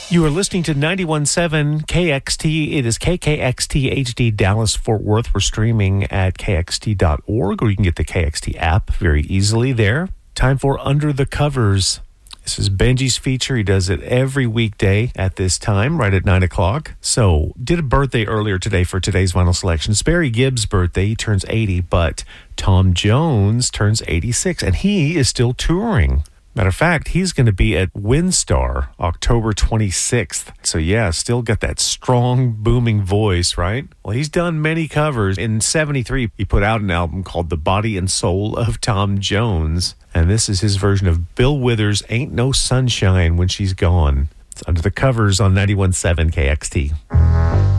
You are listening to 91.7 KXT. It is KKXT HD Dallas Fort Worth. We're streaming at kxt.org, or you can get the KXT app very easily there. Time for Under the Covers. This is Benji's feature. He does it every weekday at this time, right at 9 o'clock. So, did a birthday earlier today for today's vinyl selection. It's Barry Gibb's birthday. He turns 80, but Tom Jones turns 86, and he is still touring. Matter of fact, he's going to be at Windstar October 26th. So yeah, still got that strong, booming voice, right? Well, he's done many covers. In 73, he put out an album called The Body and Soul of Tom Jones. And this is his version of Bill Withers' Ain't No Sunshine When She's Gone. It's Under the Covers on 91.7 KXT.